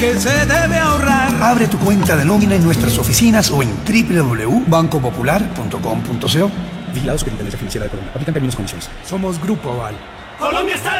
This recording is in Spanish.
que se debe ahorrar. Abre tu cuenta de nómina en nuestras oficinas o en www.bancopopular.com.co. Vigilado Superintendencia Financiera de Colombia. Aplican términos y condiciones. Somos Grupo Aval. Colombia está